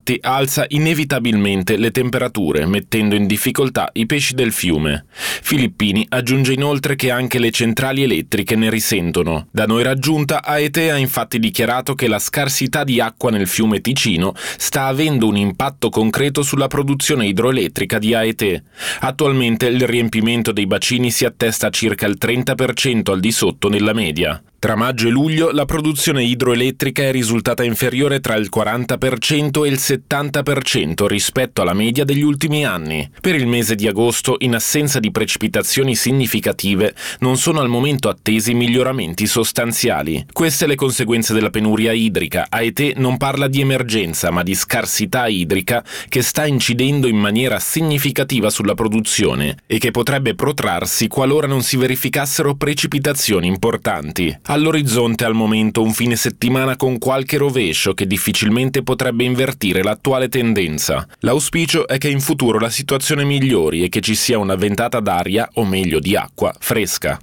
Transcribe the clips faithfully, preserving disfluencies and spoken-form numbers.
infatti alza inevitabilmente le temperature, mettendo in difficoltà i pesci del fiume. Filippini aggiunge inoltre che anche le centrali elettriche ne risentono. Da noi raggiunta, AET ha infatti dichiarato che la scarsità di acqua nel fiume Ticino sta avendo un impatto concreto sulla produzione idroelettrica di AET. Attualmente il riempimento dei bacini si attesta a circa il trenta per cento al di sotto nella media. Tra maggio e luglio la produzione idroelettrica è risultata inferiore tra il quaranta per cento e il settanta per cento rispetto alla media degli ultimi anni. Per il mese di agosto, in assenza di precipitazioni significative, non sono al momento attesi miglioramenti sostanziali. Queste le conseguenze della penuria idrica. AET non parla di emergenza, ma di scarsità idrica che sta incidendo in maniera significativa sulla produzione e che potrebbe protrarsi qualora non si verificassero precipitazioni importanti. All'orizzonte al momento un fine settimana con qualche rovescio che difficilmente potrebbe invertire l'attuale tendenza. L'auspicio è che in futuro la situazione migliori e che ci sia una ventata d'aria, o meglio di acqua, fresca.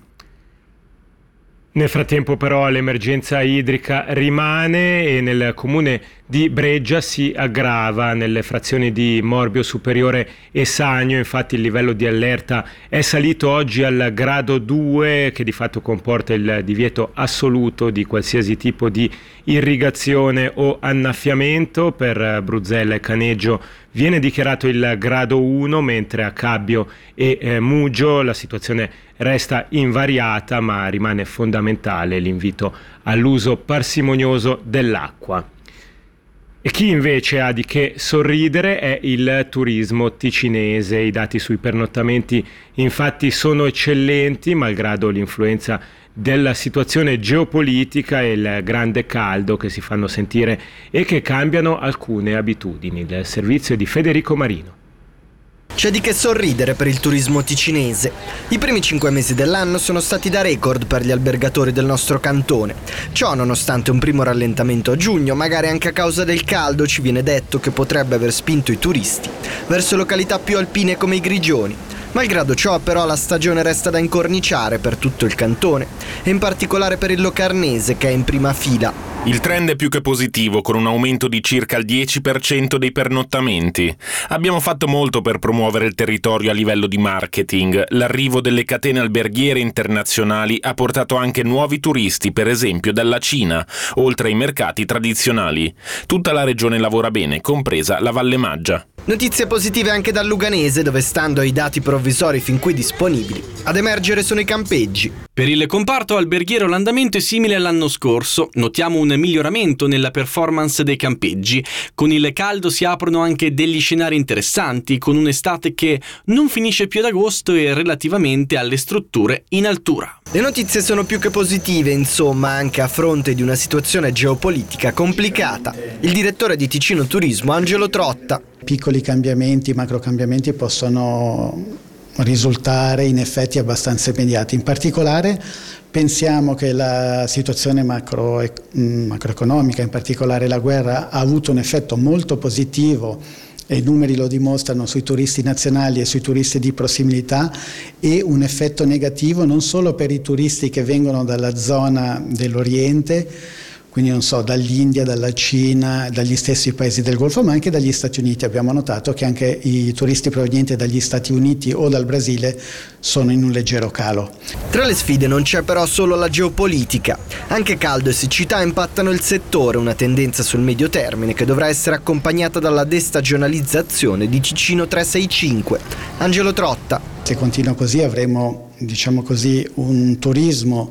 Nel frattempo però l'emergenza idrica rimane e nel comune di Breggia si aggrava. Nelle frazioni di Morbio Superiore e Sagno infatti il livello di allerta è salito oggi al grado due, che di fatto comporta il divieto assoluto di qualsiasi tipo di irrigazione o annaffiamento. Per Bruzzella e Caneggio viene dichiarato il grado uno, mentre a Cabbio e eh, Mugio la situazione resta invariata, ma rimane fondamentale l'invito all'uso parsimonioso dell'acqua. E chi invece ha di che sorridere è il turismo ticinese. I dati sui pernottamenti infatti sono eccellenti, malgrado l'influenza della situazione geopolitica e il grande caldo che si fanno sentire e che cambiano alcune abitudini. Il servizio è di Federico Marino. C'è di che sorridere per il turismo ticinese. I primi cinque mesi dell'anno sono stati da record per gli albergatori del nostro cantone. Ciò nonostante un primo rallentamento a giugno, magari anche a causa del caldo, ci viene detto che potrebbe aver spinto i turisti verso località più alpine come i Grigioni. Malgrado ciò però la stagione resta da incorniciare per tutto il cantone e in particolare per il Locarnese, che è in prima fila. Il trend è più che positivo, con un aumento di circa il dieci per cento dei pernottamenti. Abbiamo fatto molto per promuovere il territorio a livello di marketing. L'arrivo delle catene alberghiere internazionali ha portato anche nuovi turisti, per esempio dalla Cina, oltre ai mercati tradizionali. Tutta la regione lavora bene, compresa la Valle Maggia. Notizie positive anche dal Luganese, dove stando ai dati provvisori fin qui disponibili, ad emergere sono i campeggi. Per il comparto alberghiero l'andamento è simile all'anno scorso. Notiamo un miglioramento nella performance dei campeggi. Con il caldo si aprono anche degli scenari interessanti, con un'estate che non finisce più ad agosto e relativamente alle strutture in altura. Le notizie sono più che positive, insomma, anche a fronte di una situazione geopolitica complicata. Il direttore di Ticino Turismo, Angelo Trotta. Piccoli cambiamenti, macro cambiamenti possono risultare in effetti abbastanza immediati. In particolare pensiamo che la situazione macro, macroeconomica, in particolare la guerra, ha avuto un effetto molto positivo, e i numeri lo dimostrano, sui turisti nazionali e sui turisti di prossimità, e un effetto negativo non solo per i turisti che vengono dalla zona dell'Oriente, quindi non so, dall'India, dalla Cina, dagli stessi paesi del Golfo, ma anche dagli Stati Uniti. Abbiamo notato che anche i turisti provenienti dagli Stati Uniti o dal Brasile sono in un leggero calo. Tra le sfide non c'è però solo la geopolitica. Anche caldo e siccità impattano il settore, una tendenza sul medio termine che dovrà essere accompagnata dalla destagionalizzazione di Ticino trecentosessantacinque. Angelo Trotta. Se continua così avremo, diciamo così, un turismo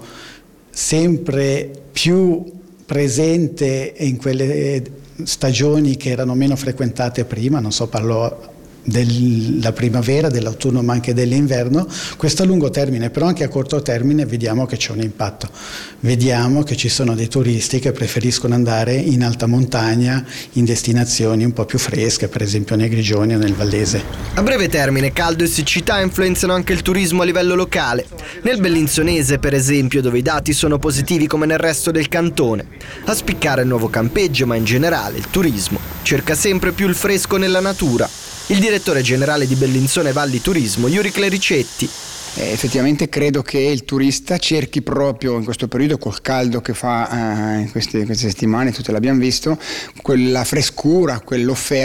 sempre più presente in quelle stagioni che erano meno frequentate prima, non so, parlo della primavera, dell'autunno ma anche dell'inverno. Questo a lungo termine, però anche a corto termine vediamo che c'è un impatto, vediamo che ci sono dei turisti che preferiscono andare in alta montagna, in destinazioni un po' più fresche, per esempio nei Grigioni o nel Vallese. A breve termine caldo e siccità influenzano anche il turismo a livello locale. Nel Bellinzonese, per esempio, dove i dati sono positivi come nel resto del cantone. A spiccare il nuovo campeggio, ma in generale il turismo cerca sempre più il fresco nella natura. Il direttore generale di Bellinzone Valli Turismo, Iuri Clericetti. Eh, effettivamente credo che il turista cerchi proprio in questo periodo, col caldo che fa eh, in queste, queste settimane, tutte l'abbiamo visto, quella frescura, quell'offerta